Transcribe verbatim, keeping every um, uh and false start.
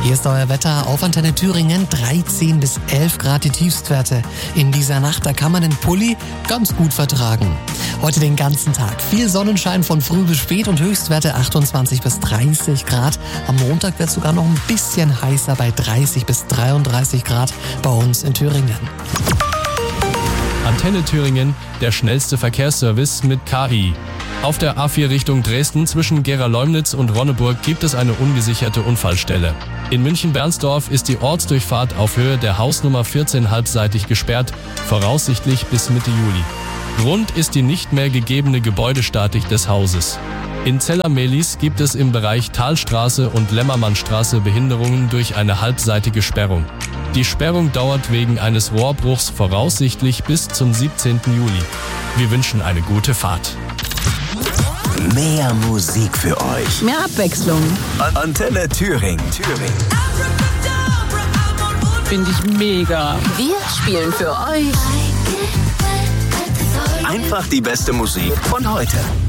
Hier ist euer Wetter auf Antenne Thüringen, dreizehn bis elf Grad die Tiefstwerte. In dieser Nacht, da kann man den Pulli ganz gut vertragen. Heute den ganzen Tag viel Sonnenschein von früh bis spät und Höchstwerte achtundzwanzig bis dreißig Grad. Am Montag wird es sogar noch ein bisschen heißer bei dreißig bis dreiunddreißig Grad bei uns in Thüringen. Antenne Thüringen, der schnellste Verkehrsservice mit K I. Auf der A vier Richtung Dresden zwischen Gera-Leumnitz und Ronneburg gibt es eine ungesicherte Unfallstelle. In München-Bernsdorf ist die Ortsdurchfahrt auf Höhe der Hausnummer vierzehn halbseitig gesperrt, voraussichtlich bis Mitte Juli. Grund ist die nicht mehr gegebene Gebäudestatik des Hauses. In Zella-Mehlis gibt es im Bereich Talstraße und Lämmermannstraße Behinderungen durch eine halbseitige Sperrung. Die Sperrung dauert wegen eines Rohrbruchs voraussichtlich bis zum siebzehnten Juli. Wir wünschen eine gute Fahrt. Mehr Musik für euch. Mehr Abwechslung. An- Antenne Thüringen. Thüringen. Finde ich mega. Wir spielen für euch Einfach die beste Musik von heute.